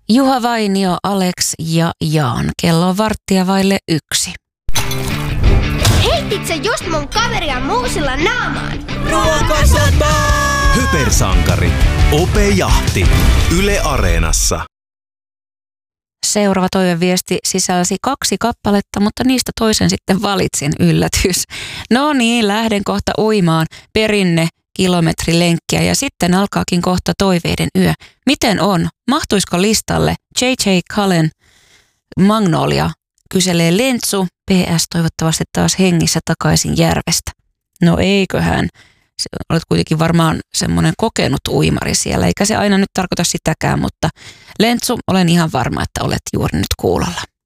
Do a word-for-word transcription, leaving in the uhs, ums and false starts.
Juha Vainio, Alex ja Jaan. Kello on varttia vaille yksi. Heitit sä just mun kaveria muusilla naamaan? Ruokasota! Hypersankari. Ope Jahti. Yle Areenassa. Seuraava toiveviesti sisälsi kaksi kappaletta, mutta niistä toisen sitten valitsin, yllätys. No niin, lähden kohta uimaan. Perinne kilometrilenkkiä ja sitten alkaakin kohta toiveiden yö. Miten on? Mahtuisiko listalle? J J Cullen Magnolia kyselee Lentsu. P S toivottavasti taas hengissä takaisin järvestä. No eiköhän. Olet kuitenkin varmaan semmoinen kokenut uimari siellä, eikä se aina nyt tarkoita sitäkään, mutta Lentsu, olen ihan varma, että olet juuri nyt kuulolla.